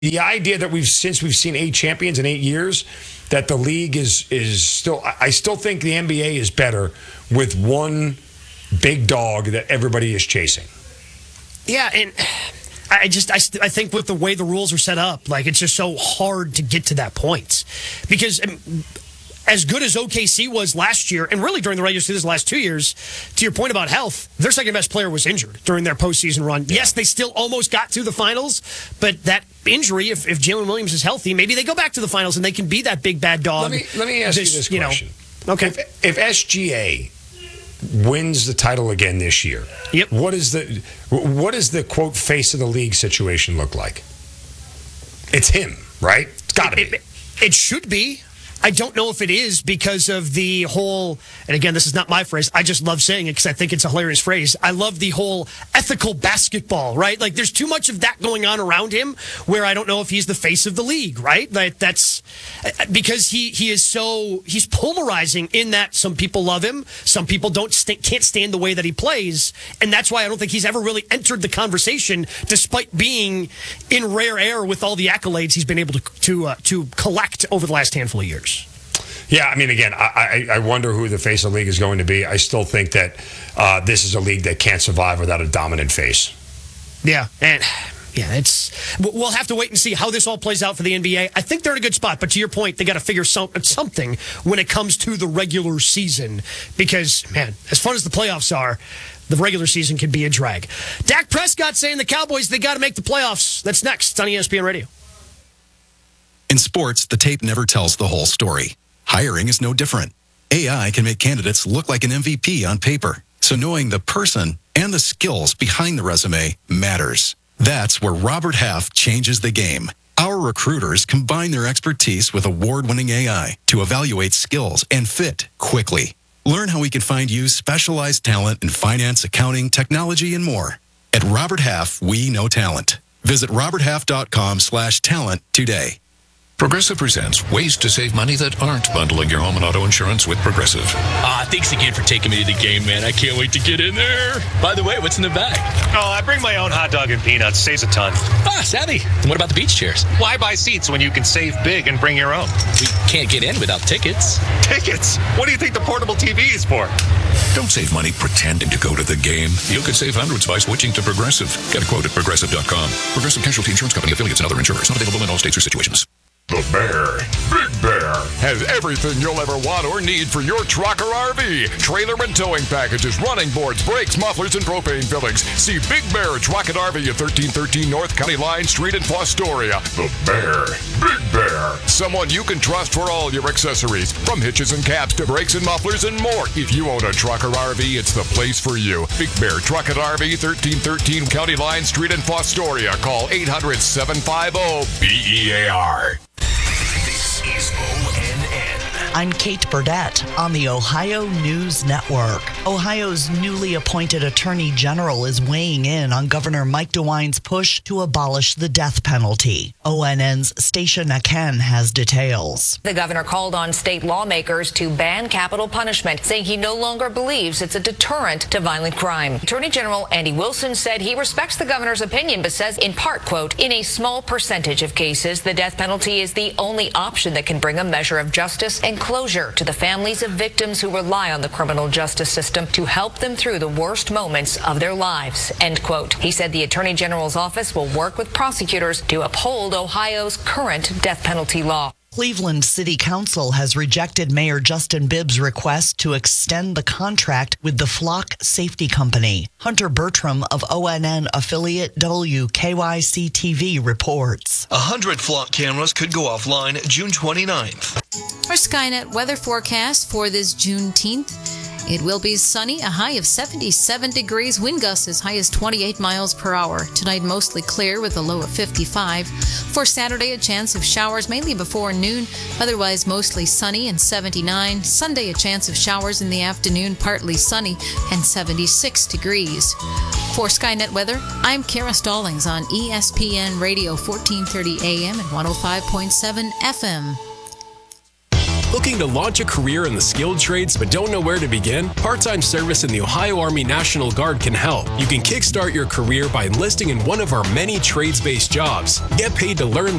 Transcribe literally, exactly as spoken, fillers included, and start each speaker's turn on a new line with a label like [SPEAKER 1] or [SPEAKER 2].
[SPEAKER 1] The idea that we've since we've seen eight champions in eight years, that the league is is still. I still think the N B A is better with one big dog that everybody is chasing.
[SPEAKER 2] Yeah, and I just I, I think with the way the rules are set up, like it's just so hard to get to that point because. Um, As good as O K C was last year, and really during the regular season the last two years, to your point about health, their second best player was injured during their postseason run. Yeah. Yes, they still almost got to the finals, but that injury, if, if Jalen Williams is healthy, maybe they go back to the finals and they can be that big bad dog.
[SPEAKER 1] Let me, let me ask this, you this question.
[SPEAKER 2] You know, okay.
[SPEAKER 1] If, if S G A wins the title again this year,
[SPEAKER 2] yep.
[SPEAKER 1] what is the what does the quote face of the league situation look like? It's him, right? It's got to be.
[SPEAKER 2] It, it should be. I don't know if it is because of the whole, and again, this is not my phrase, I just love saying it because I think it's a hilarious phrase. I love the whole ethical basketball, right? Like, there's too much of that going on around him where I don't know if he's the face of the league, right? Like, that's because he, he is so, he's polarizing in that some people love him, some people don't st- can't stand the way that he plays, and that's why I don't think he's ever really entered the conversation despite being in rare air with all the accolades he's been able to, to, uh, to collect over the last handful of years.
[SPEAKER 1] Yeah, I mean, again, I, I wonder who the face of the league is going to be. I still think that uh, this is a league that can't survive without a dominant face.
[SPEAKER 2] Yeah, and yeah, it's we'll have to wait and see how this all plays out for the N B A. I think they're in a good spot, but to your point, they got to figure some, something when it comes to the regular season because, man, as fun as the playoffs are, the regular season can be a drag. Dak Prescott saying the Cowboys, they got to make the playoffs. That's next on E S P N Radio.
[SPEAKER 3] In sports, the tape never tells the whole story. Hiring is no different. A I can make candidates look like an M V P on paper. So knowing the person and the skills behind the resume matters. That's where Robert Half changes the game. Our recruiters combine their expertise with award-winning A I to evaluate skills and fit quickly. Learn how we can find you specialized talent in finance, accounting, technology, and more. At Robert Half, we know talent. Visit roberthalf.com slash talent today.
[SPEAKER 4] Progressive presents ways to save money that aren't bundling your home and auto insurance with Progressive.
[SPEAKER 5] Ah, thanks again for taking me to the game, man. I can't wait to get in there. By the way, what's in the bag?
[SPEAKER 6] Oh, I bring my own hot dog and peanuts. Saves a ton.
[SPEAKER 5] Ah, savvy. And what about the beach chairs?
[SPEAKER 6] Why buy seats when you can save big and bring your own?
[SPEAKER 5] We can't get in without tickets.
[SPEAKER 6] Tickets? What do you think the portable T V is for?
[SPEAKER 4] Don't save money pretending to go to the game. You could save hundreds by switching to Progressive. Get a quote at progressive dot com. Progressive Casualty Insurance Company, affiliates, and other insurers. Not available in all states or situations.
[SPEAKER 7] The Bear, Big Bear, has everything you'll ever want or need for your truck or R V. Trailer and towing packages, running boards, brakes, mufflers, and propane fillings. See Big Bear Truck and R V at thirteen thirteen North County Line Street in Fostoria. The Bear, Big Bear, someone you can trust for all your accessories, from hitches and caps to brakes and mufflers and more. If you own a truck or R V, it's the place for you. Big Bear Truck and R V, thirteen thirteen County Line Street in Fostoria. Call eight hundred, seven five zero, B E A R.
[SPEAKER 8] This is O N N.
[SPEAKER 9] I'm Kate Burdett on the Ohio News Network. Ohio's newly appointed Attorney General is weighing in on Governor Mike DeWine's push to abolish the death penalty. O N N's Stacia Naken has details.
[SPEAKER 10] The governor called on state lawmakers to ban capital punishment, saying he no longer believes it's a deterrent to violent crime. Attorney General Andy Wilson said he respects the governor's opinion, but says in part, quote, in a small percentage of cases, the death penalty is the only option that can bring a measure of justice and closure to the families of victims who rely on the criminal justice system to help them through the worst moments of their lives, end quote. He said the Attorney General's office will work with prosecutors to uphold Ohio's current death penalty law.
[SPEAKER 9] Cleveland City Council has rejected Mayor Justin Bibb's request to extend the contract with the Flock Safety Company. Hunter Bertram of O N N affiliate W K Y C T V reports.
[SPEAKER 11] A hundred Flock cameras could go offline June twenty-ninth.
[SPEAKER 12] Our Skynet weather forecast for this Juneteenth. It will be sunny, a high of seventy-seven degrees, wind gusts as high as twenty-eight miles per hour. Tonight, mostly clear with a low of fifty-five. For Saturday, a chance of showers mainly before noon, otherwise mostly sunny and seventy-nine. Sunday, a chance of showers in the afternoon, partly sunny and seventy-six degrees. For Skynet weather, I'm Kara Stallings on E S P N Radio fourteen thirty A M and one oh five point seven F M.
[SPEAKER 8] The
[SPEAKER 13] Looking to launch a career in the skilled trades but don't know where to begin? Part-time service in the Ohio Army National Guard can help. You can kickstart your career by enlisting in one of our many trades-based jobs. Get paid to learn